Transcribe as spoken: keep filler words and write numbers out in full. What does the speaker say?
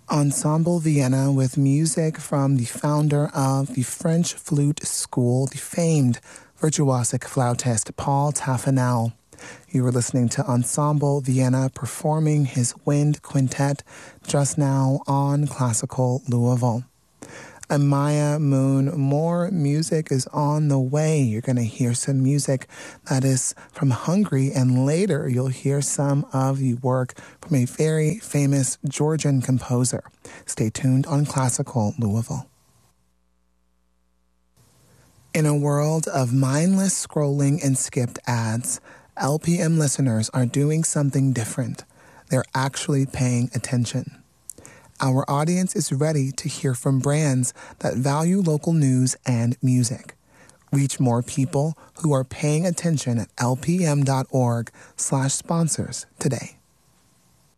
Ensemble Vienna with music from the founder of the French Flute School, the famed virtuosic flautist Paul Taffanel. You were listening to Ensemble Vienna performing his wind quintet just now on Classical Louisville. Amaya Moon, more music is on the way. You're going to hear some music that is from Hungary, and later you'll hear some of the work from a very famous Georgian composer. Stay tuned on Classical Louisville. In a world of mindless scrolling and skipped ads, L P M listeners are doing something different. They're actually paying attention. Our audience is ready to hear from brands that value local news and music. Reach more people who are paying attention at lpm.org slash sponsors today.